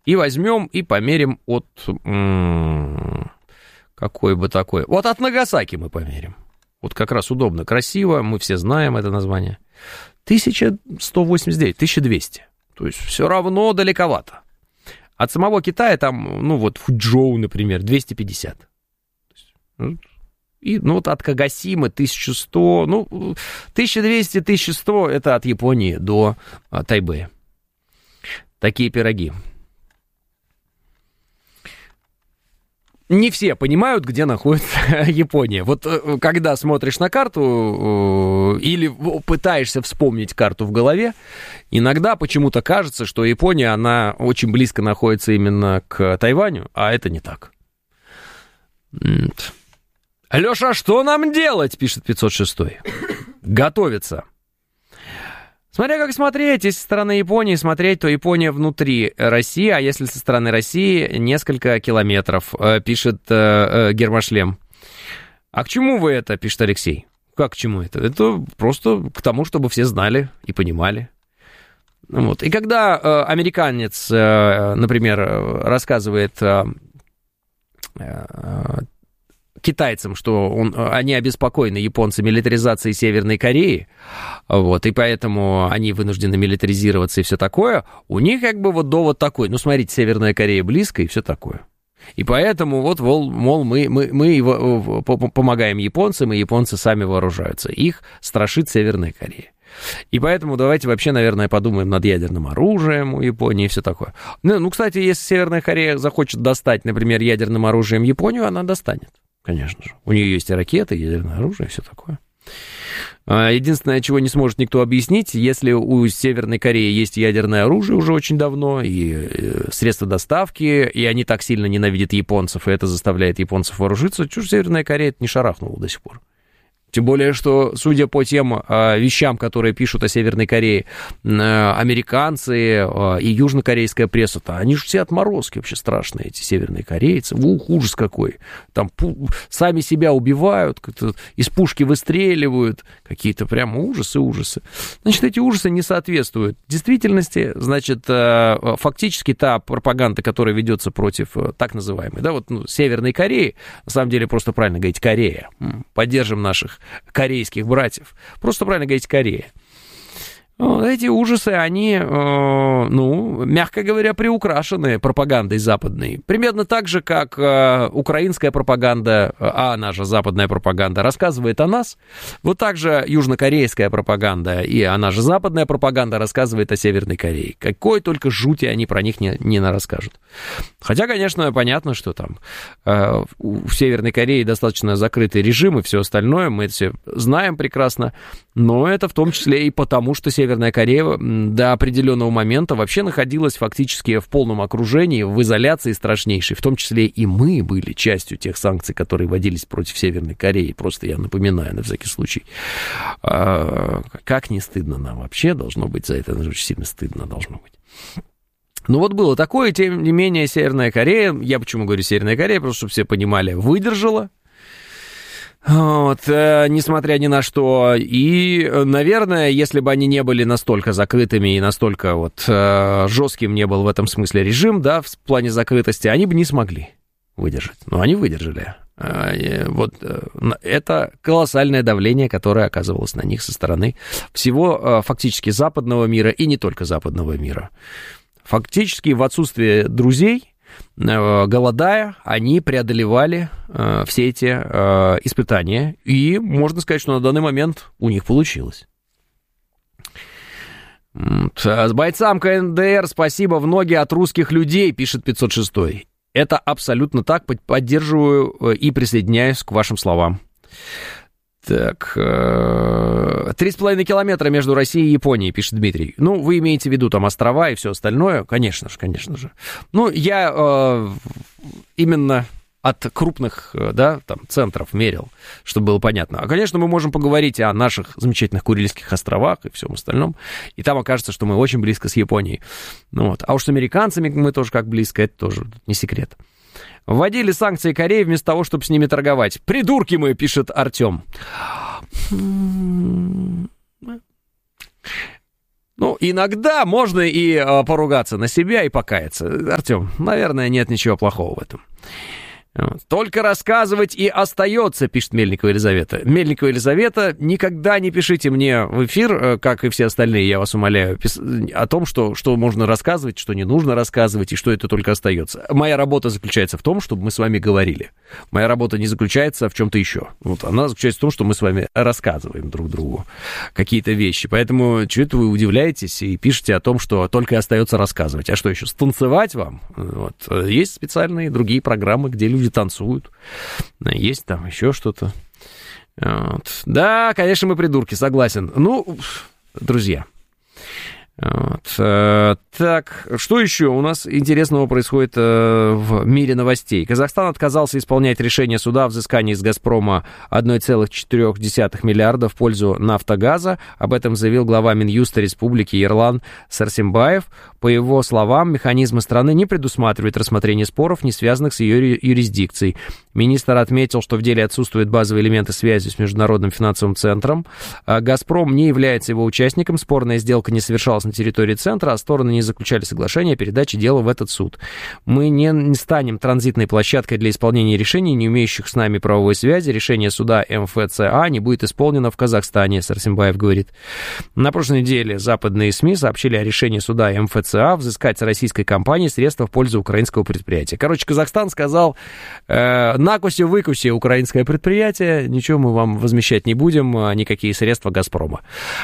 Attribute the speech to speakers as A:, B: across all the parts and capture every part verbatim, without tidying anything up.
A: И возьмем и померим от... М- какой бы такой... Вот от Нагасаки мы померим. Вот как раз удобно, красиво, мы все знаем это название. тысяча сто восемьдесят девять, тысяча двести. То есть все равно далековато. От самого Китая там, ну вот Фуджоу, например, двести пятьдесят. И, ну вот от Кагасимы тысяча сто, ну тысяча двести - тысяча сто это от Японии до а, Тайбэя. Такие пироги. Не все понимают, где находится Япония. Вот когда смотришь на карту или пытаешься вспомнить карту в голове, иногда почему-то кажется, что Япония, она очень близко находится именно к Тайваню, а это не так. Леша, что нам делать, пишет пятьсот шестой. Готовиться. Смотря как смотреть, если со стороны Японии смотреть, то Япония внутри России, а если со стороны России несколько километров, пишет э, Гермошлем. А к чему вы это, пишет Алексей? Как к чему это? Это просто к тому, чтобы все знали и понимали. Вот. И когда э, американец, э, например, рассказывает э, э, китайцам, что он, они обеспокоены японцами милитаризацией Северной Кореи, вот, и поэтому они вынуждены милитаризироваться и все такое, у них как бы вот довод такой, ну, смотрите, Северная Корея близко и все такое. И поэтому вот, мол, мол мы, мы, мы помогаем японцам, и японцы сами вооружаются. Их страшит Северная Корея. И поэтому давайте вообще, наверное, подумаем над ядерным оружием у Японии и все такое. Ну, ну, кстати, если Северная Корея захочет достать, например, ядерным оружием Японию, она достанет. Конечно же. У нее есть и ракеты, и ядерное оружие, и все такое. Единственное, чего не сможет никто объяснить, если у Северной Кореи есть ядерное оружие уже очень давно, и средства доставки, и они так сильно ненавидят японцев, и это заставляет японцев вооружиться, чего же Северная Корея не шарахнула до сих пор. Тем более, что, судя по тем э, вещам, которые пишут о Северной Корее э, американцы э, и южнокорейская пресса-то, они же все отморозки вообще страшные, эти северные корейцы. Ух, ужас какой. Там пу- сами себя убивают, как-то из пушки выстреливают. Какие-то прям ужасы, ужасы. Значит, эти ужасы не соответствуют действительности. Значит, э, фактически та пропаганда, которая ведется против э, так называемой, да, вот, ну, Северной Кореи, на самом деле просто правильно говорить Корея. Поддержим наших корейских братьев. Просто правильно говорить Корея. Вот эти ужасы, они, э, ну, мягко говоря, приукрашены пропагандой западной. Примерно так же, как э, украинская пропаганда, а она же западная пропаганда, рассказывает о нас. Вот так же южнокорейская пропаганда и она же западная пропаганда рассказывает о Северной Корее. Какой только жути они про них не, не расскажут. Хотя, конечно, понятно, что там э, у Северной Кореи достаточно закрытый режим и все остальное, мы это все знаем прекрасно, но это в том числе и потому, что Северная Северная Корея до определенного момента вообще находилась фактически в полном окружении, в изоляции страшнейшей. В том числе и мы были частью тех санкций, которые вводились против Северной Кореи. Просто я напоминаю, на всякий случай. А, как не стыдно нам вообще должно быть за это? Очень сильно стыдно должно быть. Ну вот было такое, тем не менее, Северная Корея, я почему говорю Северная Корея, просто чтобы все понимали, выдержала. Вот, э, несмотря ни на что. И, наверное, если бы они не были настолько закрытыми и настолько вот э, жестким не был в этом смысле режим, да, в плане закрытости, они бы не смогли выдержать. Но они выдержали. Э, вот э, это колоссальное давление, которое оказывалось на них со стороны всего э, фактически западного мира и не только западного мира. Фактически в отсутствие друзей, голодая, они преодолевали э, все эти э, испытания, и можно сказать, что на данный момент у них получилось. С бойцам ка эн дэ эр спасибо в ноги от русских людей, пишет пятьсот шестой. Это абсолютно так, поддерживаю и присоединяюсь к вашим словам. Так, три с половиной километра между Россией и Японией, пишет Дмитрий. Ну, вы имеете в виду там острова и все остальное? Конечно же, конечно же. Ну, я э, именно от крупных, да, там, центров мерил, чтобы было понятно. А, конечно, мы можем поговорить о наших замечательных Курильских островах и всем остальном, и там окажется, что мы очень близко с Японией. Ну, вот. А уж с американцами мы тоже как близко, это тоже не секрет. Вводили санкции Кореи вместо того, чтобы с ними торговать. Придурки мы, пишет Артем. Ну, иногда можно и а, поругаться на себя и покаяться. Артем, наверное, нет ничего плохого в этом. Только рассказывать и остается, пишет Мельникова Елизавета. Мельникова Елизавета, никогда не пишите мне в эфир, как и все остальные, я вас умоляю, о том, что, что можно рассказывать, что не нужно рассказывать, и что это только остается. Моя работа заключается в том, чтобы мы с вами говорили. Моя работа не заключается в чем-то еще. Вот, она заключается в том, что мы с вами рассказываем друг другу какие-то вещи. Поэтому что это вы удивляетесь и пишете о том, что только остается рассказывать. А что еще, станцевать вам? Вот. Есть специальные другие программы, где люди танцуют, есть там еще что-то. Вот. Да, конечно, мы придурки, согласен. Ну, друзья. Вот. Так, что еще у нас интересного происходит в мире новостей? Казахстан отказался исполнять решение суда о взыскании с «Газпрома» один целых четыре десятых миллиарда в пользу «Нафтогаза». Об этом заявил глава Минюста Республики Ерлан Сарсембаев. По его словам, механизмы страны не предусматривают рассмотрение споров, не связанных с ее юрисдикцией. Министр отметил, что в деле отсутствуют базовые элементы связи с Международным финансовым центром. «Газпром» не является его участником, спорная сделка не совершалась на территории центра, а стороны не заключали соглашение о передаче дела в этот суд. Мы не, не станем транзитной площадкой для исполнения решений, не имеющих с нами правовой связи. Решение суда эм эф цэ а не будет исполнено в Казахстане, Сарсембаев говорит. На прошлой неделе западные СМИ сообщили о решении суда эм эф цэ а взыскать с российской компании средства в пользу украинского предприятия. Короче, Казахстан сказал, э, накуси-выкуси украинское предприятие, ничего мы вам возмещать не будем, никакие средства «Газпрома».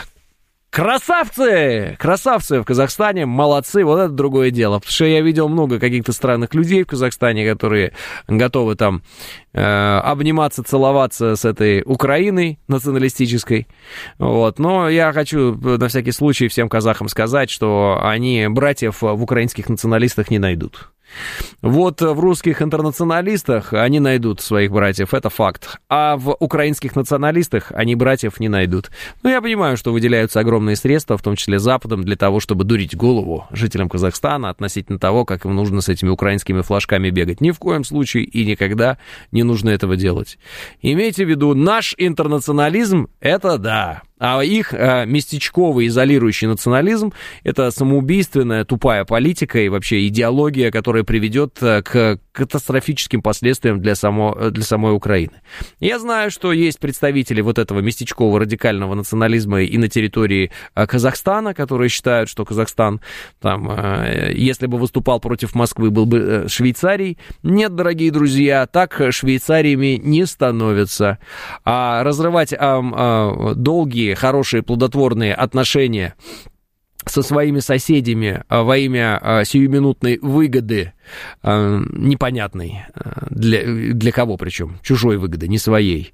A: Красавцы! Красавцы в Казахстане, молодцы, вот это другое дело. Потому что я видел много каких-то странных людей в Казахстане, которые готовы там э, обниматься, целоваться с этой Украиной националистической. Вот. Но я хочу на всякий случай всем казахам сказать, что они братьев в украинских националистах не найдут. Вот в русских интернационалистах они найдут своих братьев, это факт. А в украинских националистах они братьев не найдут. Но я понимаю, что выделяются огромные средства, в том числе Западом, для того, чтобы дурить голову жителям Казахстана относительно того, как им нужно с этими украинскими флажками бегать. Ни в коем случае и никогда не нужно этого делать. Имейте в виду, наш интернационализм — это да. А их э, местечковый изолирующий национализм — это самоубийственная тупая политика и вообще идеология, которая приведет э, к катастрофическим последствиям для, само, для самой Украины. Я знаю, что есть представители вот этого местечкового радикального национализма и на территории э, Казахстана, которые считают, что Казахстан, там, э, если бы выступал против Москвы, был бы э, Швейцарией. Нет, дорогие друзья, так Швейцариями не становятся. А разрывать э, э, долгие, хорошие, плодотворные отношения со своими соседями во имя сиюминутной выгоды, непонятной, для, для кого причем, чужой выгоды, не своей,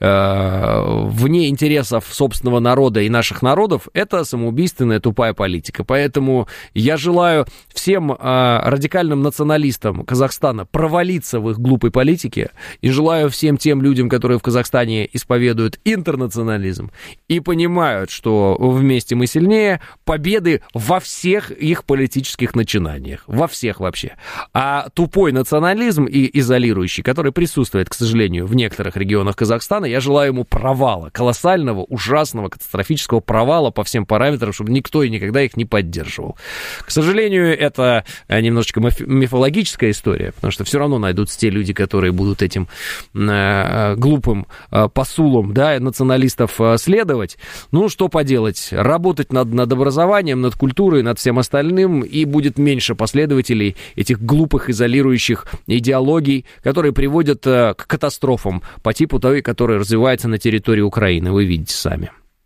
A: вне интересов собственного народа и наших народов, это самоубийственная тупая политика. Поэтому я желаю всем радикальным националистам Казахстана провалиться в их глупой политике и желаю всем тем людям, которые в Казахстане исповедуют интернационализм и понимают, что вместе мы сильнее, победы во всех их политических начинаниях, во всех вообще. А тупой национализм и изолирующий, который присутствует, к сожалению, в некоторых регионах Казахстана, я желаю ему провала, колоссального, ужасного, катастрофического провала по всем параметрам, чтобы никто и никогда их не поддерживал. К сожалению, это немножечко мифологическая история, потому что все равно найдутся те люди, которые будут этим э, глупым э, посулам, да, националистов э, следовать. Ну, что поделать, работать над, над образованием, над культурой, над всем остальным, и будет меньше последователей этих глупых изолирующих идеологий, которые приводят к катастрофам по типу той, которая развивается на территории Украины. Вы видите сами.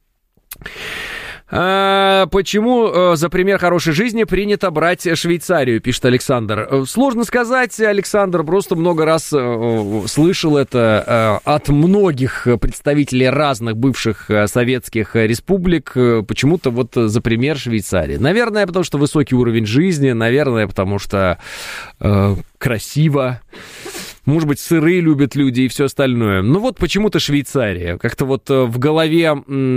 A: А, почему за пример хорошей жизни принято брать Швейцарию, пишет Александр. Сложно сказать, Александр, просто много раз слышал это от многих представителей разных бывших советских республик. Почему-то вот за пример Швейцарии. Наверное, потому что высокий уровень жизни, наверное, потому что э, красиво. Может быть, сыры любят люди и все остальное. Ну вот почему-то Швейцария. Как-то вот в голове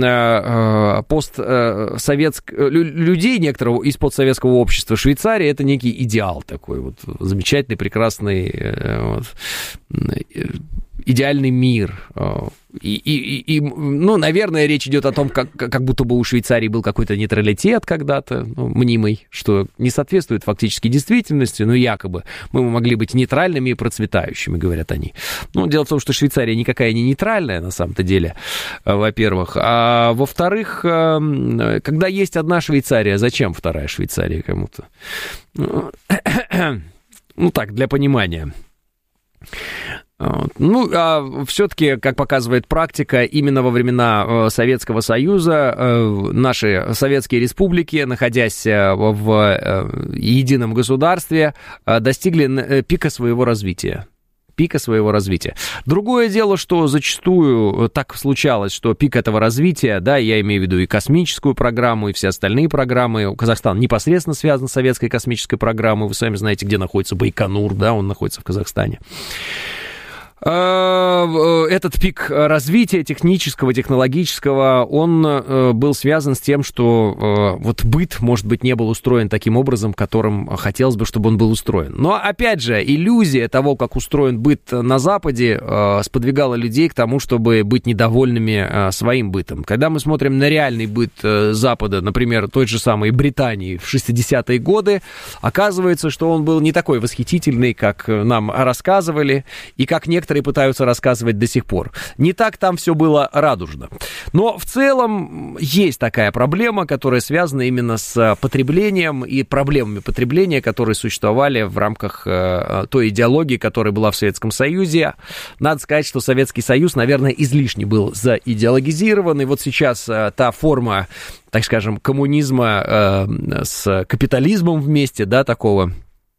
A: постсоветских людей некоторого из постсоветского общества Швейцария — это некий идеал такой вот замечательный, прекрасный вот, идеальный мир. И, и, и, ну, наверное, речь идет о том, как, как будто бы у Швейцарии был какой-то нейтралитет когда-то, ну, мнимый, что не соответствует фактически действительности, но якобы мы могли быть нейтральными и процветающими, говорят они. Ну, дело в том, что Швейцария никакая не нейтральная, на самом-то деле, во-первых. А во-вторых, когда есть одна Швейцария, зачем вторая Швейцария кому-то? Ну, так, для понимания. Ну, а все-таки, как показывает практика, именно во времена Советского Союза наши советские республики, находясь в едином государстве, достигли пика своего развития. пика своего развития. Другое дело, что зачастую так случалось, что пик этого развития, да, я имею в виду и космическую программу, и все остальные программы, Казахстан непосредственно связан с советской космической программой, вы сами знаете, где находится Байконур, да, он находится в Казахстане. Этот пик развития технического, технологического, он был связан с тем, что вот быт, может быть, не был устроен таким образом, которым хотелось бы, чтобы он был устроен. Но, опять же, иллюзия того, как устроен быт на Западе, сподвигала людей к тому, чтобы быть недовольными своим бытом. Когда мы смотрим на реальный быт Запада, например, той же самой Британии в шестидесятые годы, оказывается, что он был не такой восхитительный, как нам рассказывали, и как некоторые пытаются рассказывать до сих пор. Не так там все было радужно. Но в целом есть такая проблема, которая связана именно с потреблением и проблемами потребления, которые существовали в рамках э, той идеологии, которая была в Советском Союзе. Надо сказать, что Советский Союз, наверное, излишне был заидеологизирован, и вот сейчас э, та форма, так скажем, коммунизма э, с капитализмом вместе, да, такого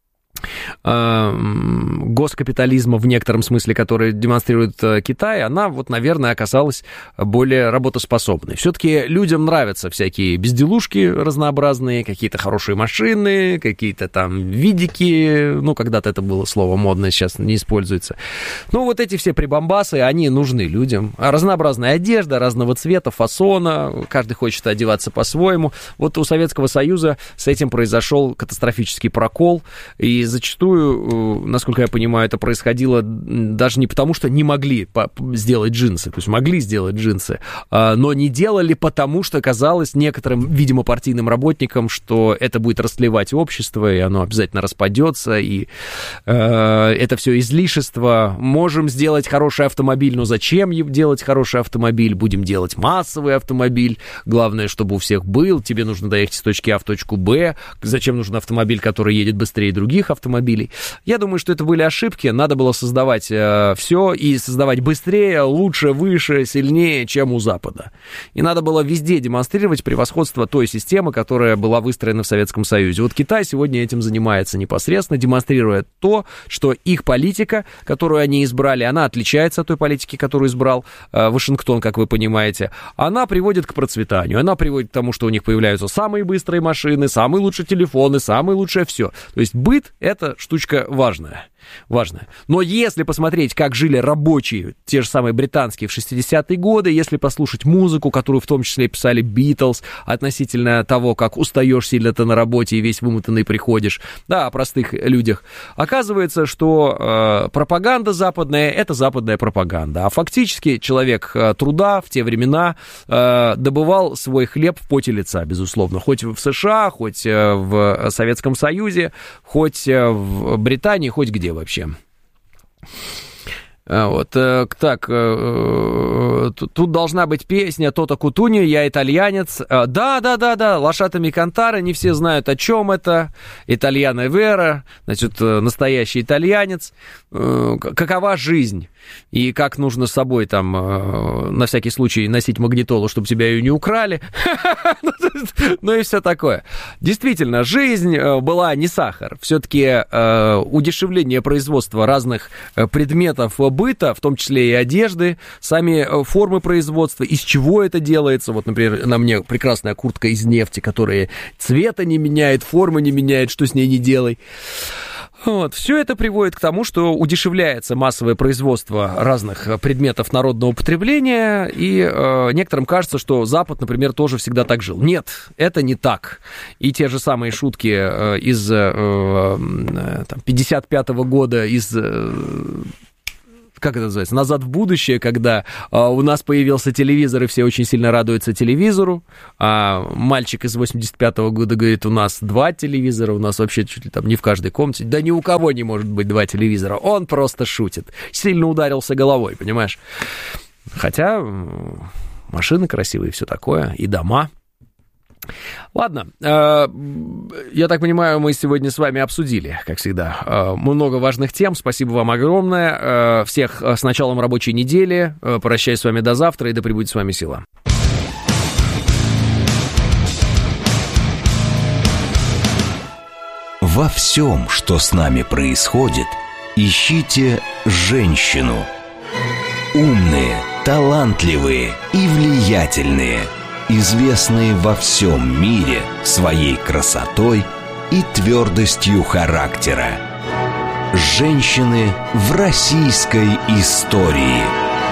A: госкапитализма в некотором смысле, который демонстрирует Китай, она вот, наверное, оказалась более работоспособной. Все-таки людям нравятся всякие безделушки разнообразные, какие-то хорошие машины, какие-то там видики, ну, когда-то это было слово модное, сейчас не используется. Ну, вот эти все прибамбасы, они нужны людям. Разнообразная одежда, разного цвета, фасона, каждый хочет одеваться по-своему. Вот у Советского Союза с этим произошел катастрофический прокол, и зачастую, насколько я понимаю, это происходило даже не потому, что не могли сделать джинсы, то есть могли сделать джинсы, но не делали потому, что казалось некоторым, видимо, партийным работникам, что это будет растлевать общество, и оно обязательно распадется, и э, это все излишество. Можем сделать хороший автомобиль, но зачем делать хороший автомобиль? Будем делать массовый автомобиль. Главное, чтобы у всех был. Тебе нужно доехать с точки А в точку Б. Зачем нужен автомобиль, который едет быстрее других автомобилей? Я думаю, что это были ошибки. Надо было создавать э, все и создавать быстрее, лучше, выше, сильнее, чем у Запада. И надо было везде демонстрировать превосходство той системы, которая была выстроена в Советском Союзе. Вот Китай сегодня этим занимается непосредственно, демонстрируя то, что их политика, которую они избрали, она отличается от той политики, которую избрал э, Вашингтон, как вы понимаете. Она приводит к процветанию. Она приводит к тому, что у них появляются самые быстрые машины, самые лучшие телефоны, самые лучшее все. То есть быт — это штучка важная. Важно. Но если посмотреть, как жили рабочие, те же самые британские в шестидесятые годы, если послушать музыку, которую в том числе писали Битлз, относительно того, как устаешь сильно ты на работе и весь вымотанный приходишь, да, о простых людях, оказывается, что э, пропаганда западная — это западная пропаганда. А фактически человек э, труда в те времена э, добывал свой хлеб в поте лица, безусловно. Хоть в США, хоть э, в Советском Союзе, хоть э, в Британии, хоть где вообще. Вот, так, тут должна быть песня Тото Кутуньо, я итальянец. Да, да, да, да, Лашата Кантары, не все знают, о чем это. Итальяно Вера, значит, настоящий итальянец. Какова жизнь? И как нужно с собой там на всякий случай носить магнитолу, чтобы тебя ее не украли. Ну и все такое. Действительно, жизнь была не сахар. Все-таки удешевление производства разных предметов быта, в том числе и одежды, сами формы производства, из чего это делается. Вот, например, на мне прекрасная куртка из нефти, которая цвета не меняет, формы не меняет, что с ней не делай. Вот. Все это приводит к тому, что удешевляется массовое производство разных предметов народного потребления, и э, некоторым кажется, что Запад, например, тоже всегда так жил. Нет, это не так. И те же самые шутки э, из э, э, там, пятьдесят пятого года, из... Э, как это называется, «Назад в будущее», когда а, у нас появился телевизор, и все очень сильно радуются телевизору, а мальчик из восемьдесят пятого года говорит, у нас два телевизора, у нас вообще чуть ли там не в каждой комнате, да ни у кого не может быть два телевизора, он просто шутит, сильно ударился головой, понимаешь? Хотя машины красивые, все такое, и дома. Ладно, я так понимаю, мы сегодня с вами обсудили, как всегда, много важных тем. Спасибо вам огромное. Всех с началом рабочей недели. Прощаюсь с вами до завтра, и да пребудет с вами сила.
B: Во всем, что с нами происходит, ищите женщину. Умные, талантливые и влиятельные, известные во всем мире своей красотой и твердостью характера. Женщины в российской истории.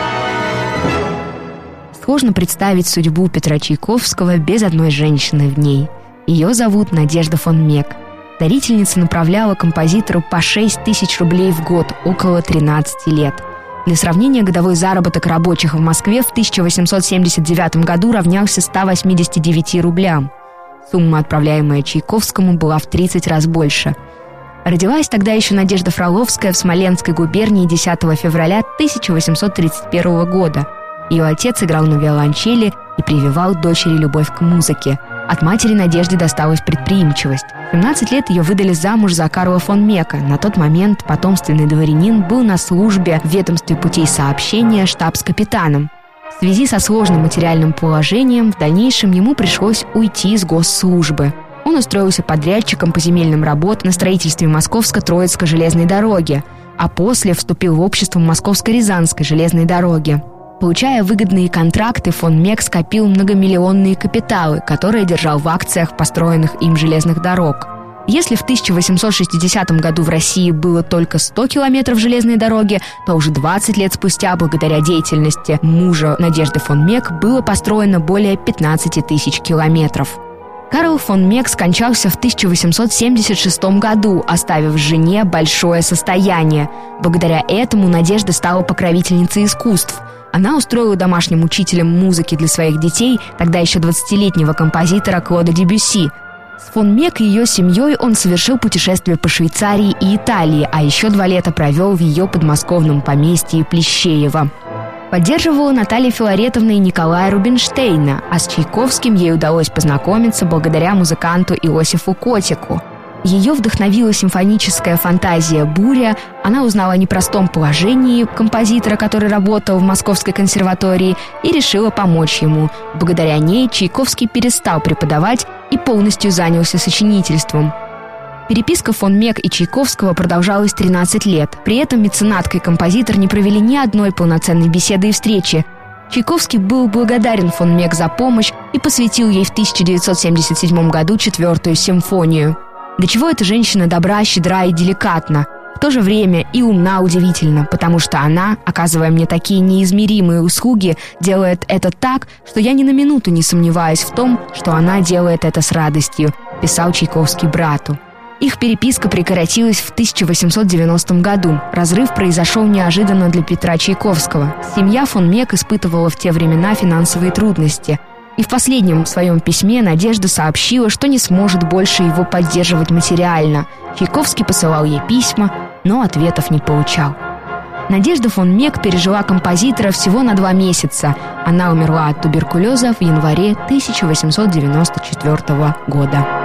C: Сложно представить судьбу Петра Чайковского без одной женщины в ней. Ее зовут Надежда фон Мек. Дарительница направляла композитору по шесть тысяч рублей в год, около тринадцати лет. Для сравнения, годовой заработок рабочих в Москве в тысяча восемьсот семьдесят девятом году равнялся ста восьмидесяти девяти рублям. Сумма, отправляемая Чайковскому, была в тридцать раз больше. Родилась тогда еще Надежда Фроловская в Смоленской губернии десятого февраля тысяча восемьсот тридцать первого года. Ее отец играл на виолончели и прививал дочери любовь к музыке. От матери Надежде досталась предприимчивость. В семнадцать лет ее выдали замуж за Карла фон Мека. На тот момент потомственный дворянин был на службе в ведомстве путей сообщения штабс-капитаном. В связи со сложным материальным положением в дальнейшем ему пришлось уйти из госслужбы. Он устроился подрядчиком по земельным работам на строительстве Московско-Троицкой железной дороги, а после вступил в общество Московско-Рязанской железной дороги. Получая выгодные контракты, фон Мек скопил многомиллионные капиталы, которые держал в акциях построенных им железных дорог. Если в тысяча восемьсот шестидесятом году в России было только сто километров железной дороги, то уже двадцать лет спустя, благодаря деятельности мужа Надежды фон Мек, было построено более пятнадцати тысяч километров. Карл фон Мек скончался в тысяча восемьсот семьдесят шестом году, оставив жене большое состояние. Благодаря этому Надежда стала покровительницей искусств. Она устроила домашним учителем музыки для своих детей тогда еще двадцатилетнего композитора Клода Дебюсси. С фон Мек и ее семьей он совершил путешествие по Швейцарии и Италии, а еще два лета провел в ее подмосковном поместье Плещеево. Поддерживала Наталья Филаретовна и Николая Рубинштейна, а с Чайковским ей удалось познакомиться благодаря музыканту Иосифу Котику. Ее вдохновила симфоническая фантазия «Буря», она узнала о непростом положении композитора, который работал в Московской консерватории, и решила помочь ему. Благодаря ней Чайковский перестал преподавать и полностью занялся сочинительством. Переписка фон Мек и Чайковского продолжалась тринадцать лет. При этом меценатка и композитор не провели ни одной полноценной беседы и встречи. Чайковский был благодарен фон Мек за помощь и посвятил ей в тысяча девятьсот семьдесят седьмом году четвертую симфонию. До чего эта женщина добра, щедра и деликатна, в то же время и умна удивительно, потому что она, оказывая мне такие неизмеримые услуги, делает это так, что я ни на минуту не сомневаюсь в том, что она делает это с радостью, писал Чайковский брату. Их переписка прекратилась в тысяча восемьсот девяностом году. Разрыв произошел неожиданно для Петра Чайковского. Семья фон Мек испытывала в те времена финансовые трудности. И в последнем своем письме Надежда сообщила, что не сможет больше его поддерживать материально. Чайковский посылал ей письма, но ответов не получал. Надежда фон Мек пережила композитора всего на два месяца. Она умерла от туберкулеза в январе тысяча восемьсот девяносто четвертого года.